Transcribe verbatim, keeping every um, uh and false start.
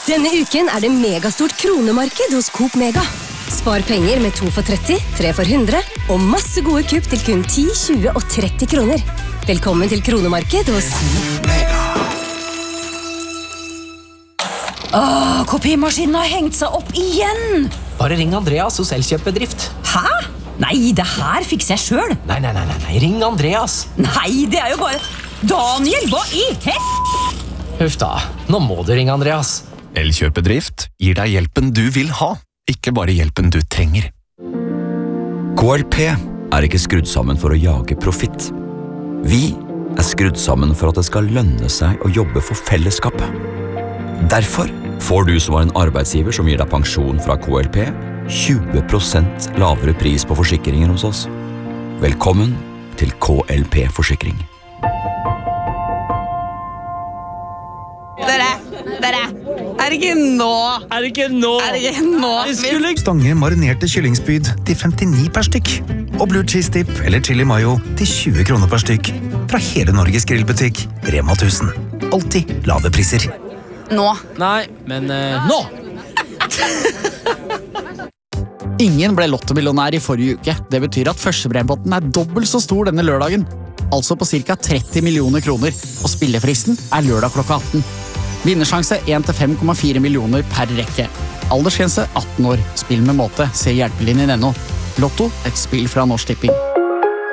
Denne uken er det megastort kronemarked hos Coop Mega. Spar penger med to for tretti, tre for hundre, og masse gode kupp til kun ti, tjue og tretti kroner. Velkommen til kronemarked hos Coop Mega. Åh, kopimaskinen har hengt seg opp igjen! Bare ring Andreas hos Elkjøp-bedrift. Hæ? Nei, det her fikser jeg selv. Nei, nei, nei, nei, nei, ring Andreas. Nei, det er jo bare... Daniel, hva i hel... Huff da, nå må du ringe Andreas. Elkjøp-bedrift gir deg hjelpen du vil ha, ikke bare hjelpen du trenger. K L P er ikke skrudd sammen for å jage profitt. Vi er skrudd sammen for at det skal lønne seg å jobbe for fellesskapet. Derfor får du som er en arbeidsgiver som gir deg pensjon fra K L P, tjue prosent lavere pris på forsikringer hos oss. Velkommen til K L P-forsikring. Dere, dere, er det ikke nå? Er det ikke nå? Er det ikke nå? Skulle... Stange marinerte kyllingspyd til femtini per stykk. Og blue cheese dip eller chili mayo til tjue kroner per stykk. Fra hele Norges grillbutikk, Rema tusen. Alltid lave priser. Nå. Nei, men uh, nå! Ingen ble lottomillionær i forrige uke. Det betyr at førstepremiepotten er dobbelt så stor denne lørdagen. Altså på cirka tretti millioner kroner. Og spillefristen er lørdag klokka atten. Vinnersjanse en til fem komma fire millioner per rekke. Aldersgrense atten år. Spill med måte. Se hjelpelinjen ennå. Lotto, et spill fra Norsk Tipping.